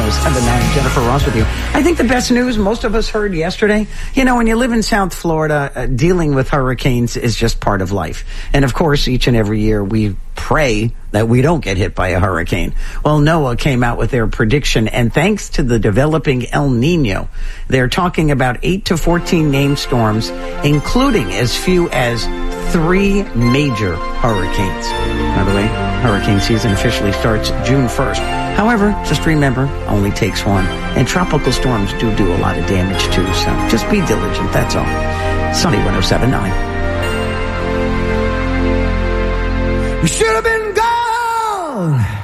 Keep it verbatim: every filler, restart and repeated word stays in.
oh seven nine, Jennifer Ross with you. I think the best news most of us heard yesterday, you know, when you live in South Florida, uh, dealing with hurricanes is just part of life. And of course, each and every year we pray that we don't get hit by a hurricane. Well, NOAA came out with their prediction, and thanks to the developing El Nino, they're talking about eight to fourteen named storms, including as few as three major hurricanes. By the way, hurricane season officially starts June first. However, just remember, only takes one. And tropical storms do do a lot of damage too, so just be diligent, that's all. Sunny one oh seven point nine. We should have been gone